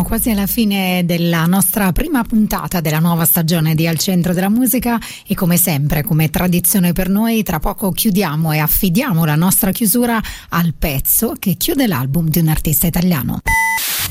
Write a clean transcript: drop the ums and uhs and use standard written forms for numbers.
quasi alla fine della nostra prima puntata della nuova stagione di Al Centro della Musica e come sempre, come tradizione per noi, tra poco chiudiamo e affidiamo la nostra chiusura al pezzo che chiude l'album di un artista italiano.